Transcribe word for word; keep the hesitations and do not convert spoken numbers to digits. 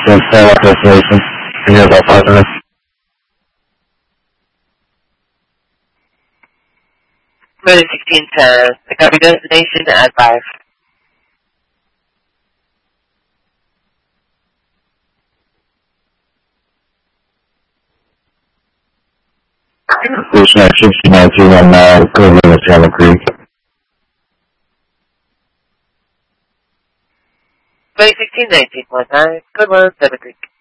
six, stand up destination. We have about five minutes. Runway sixteen ten, I copy destination at five. Station at sixty-nine two one nine, code limit Salmon Creek. Runway sixteen nineteen one nine, good one, Salmon Creek.